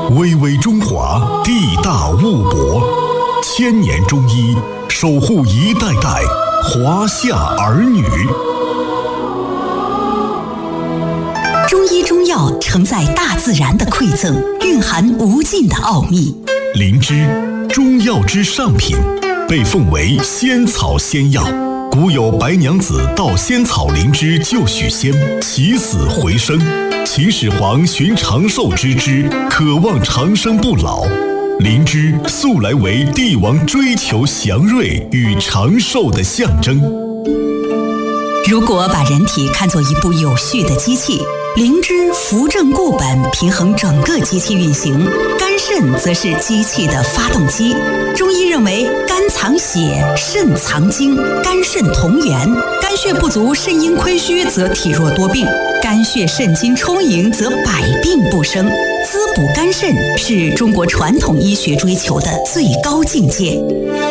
巍巍中华，地大物博，千年中医守护一代代华夏儿女。 中医中药承载大自然的馈赠，蕴含无尽的奥秘。 灵芝，中药之上品，被奉为仙草仙药。古有白娘子盗仙草灵芝救许仙，起死回生。秦始皇寻长寿之枝，渴望长生不老。灵芝素来为帝王追求祥瑞与长寿的象征。 如果把人体看作一部有序的机器，灵芝扶正固本，平衡整个机器运行；肝肾则是机器的发动机。中医认为，肝藏血，肾藏精，肝肾同源。肝血不足、肾阴亏虚，则体弱多病；肝血肾精充盈，则百病不生。滋补肝肾是中国传统医学追求的最高境界。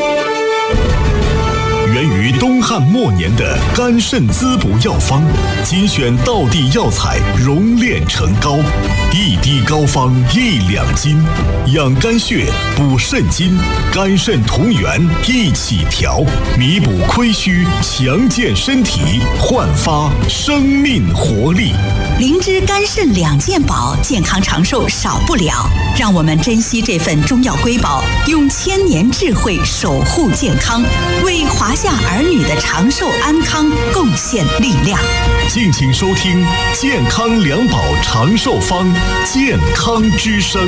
源于东汉末年的肝肾滋补药方，精选道地药材熔炼成膏，一滴膏方1两金，养肝血，补肾精，肝肾同源一起调，弥补亏虚，强健身体，焕发生命活力。 灵芝肝肾两件宝，健康长寿少不了。让我们珍惜这份中药瑰宝，用千年智慧守护健康，为华夏儿女的长寿安康贡献力量。 敬请收听健康两宝长寿方，健康之声。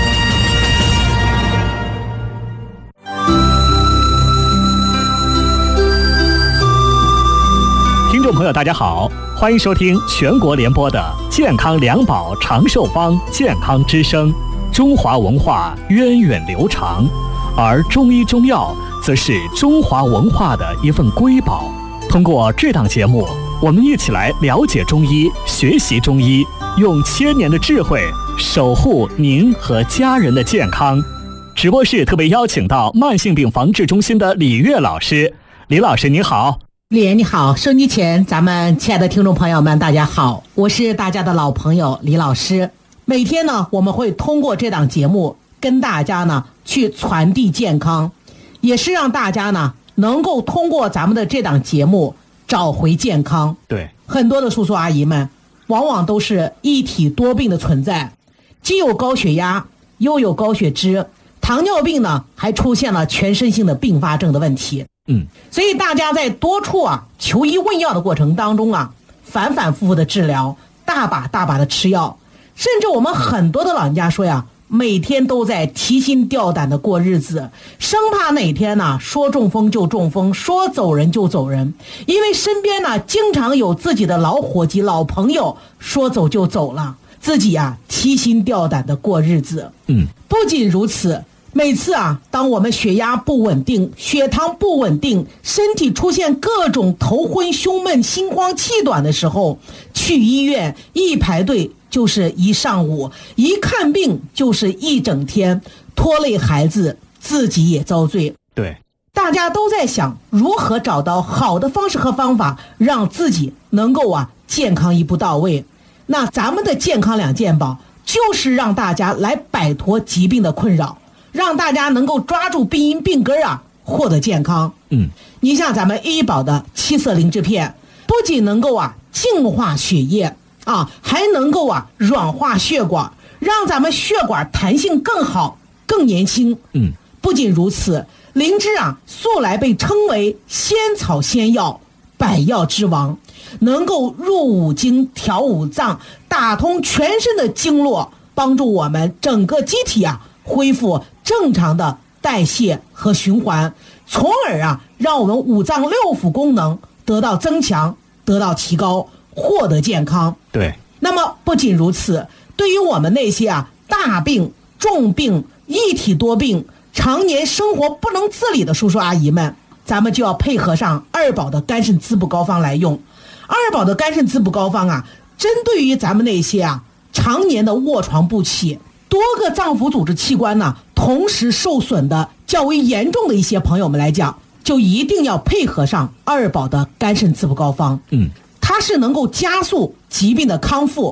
听众朋友大家好，欢迎收听全国联播的健康两宝长寿方，健康之声。中华文化源远流长，而中医中药则是中华文化的一份瑰宝。通过这档节目，我们一起来了解中医，学习中医，用千年的智慧守护您和家人的健康。直播室特别邀请到慢性病防治中心的李月老师。李老师你好。 李岩你好，收音机前咱们亲爱的听众朋友们大家好，我是大家的老朋友李老师。每天呢，我们会通过这档节目跟大家呢去传递健康，也是让大家呢能够通过咱们的这档节目找回健康。 对， 很多的叔叔阿姨们往往都是一体多病的存在，既有高血压，又有高血脂，糖尿病呢还出现了全身性的并发症的问题。所以大家在多处求医问药的过程当中反反复复的治疗，大把的吃药，甚至我们很多的老人家说每天都在提心吊胆的过日子，生怕哪天说中风就中风，说走人就走人，因为身边经常有自己的老伙计、老朋友说走就走了，自己提心吊胆的过日子。不仅如此，每次当我们血压不稳定、血糖不稳定，身体出现各种头昏、胸闷、心慌、气短的时候，去医院一排队就是一上午，一看病就是一整天，拖累孩子，自己也遭罪。 对， 大家都在想如何找到好的方式和方法，让自己能够健康一步到位。那咱们的健康两件宝就是让大家来摆脱疾病的困扰，让大家能够抓住病因病根获得健康。你像咱们医保的7色灵芝片，不仅能够净化血液还能够软化血管，让咱们血管弹性更好、更年轻。不仅如此，灵芝素来被称为仙草仙药，百药之王，能够入五经、调五脏，打通全身的经络，帮助我们整个机体恢复正常的代谢和循环，从而让我们五脏六腑功能得到增强，得到提高，获得健康。 对， 那么不仅如此，对于我们那些大病、重病、一体多病、常年生活不能自理的叔叔阿姨们，咱们就要配合上二宝的肝肾滋补膏方来用。二宝的肝肾滋补膏方针对于咱们那些常年的卧床不起，多个脏腑组织器官同时受损的较为严重的一些朋友们来讲，就一定要配合上二宝的肝肾滋补膏方。它是能够加速疾病的康复，它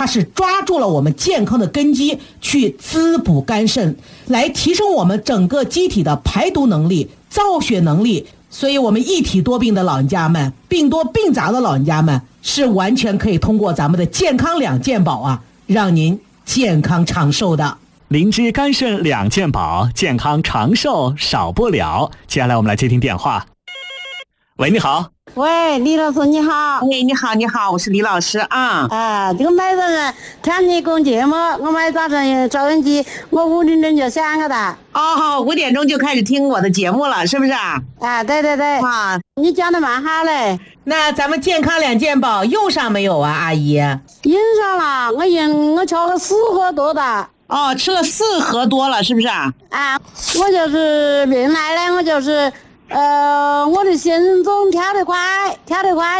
它是抓住了我们健康的根基，去滋补肝肾，来提升我们整个机体的排毒能力、造血能力。所以我们一体多病的老人家们，病多病杂的老人家们，是完全可以通过咱们的健康两健宝啊，让您健康长寿的。 灵芝肝肾两健宝，健康长寿少不了。接下来我们来接听电话。喂，你好。 喂，李老师你好。 喂，你好，我是李老师啊。 这个买人听你讲节目，我买早晨收音机，我5点钟就响了的。 哦，5点钟就开始听我的节目了，是不是啊？ 对。 啊， 你讲的蛮好嘞。 那咱们健康两健宝用上没有啊，阿姨？ 用上了，我吃了4盒多的。 哦，吃了4盒多了，是不是啊？ 我就是原来呢，我就是我的心脏跳得快。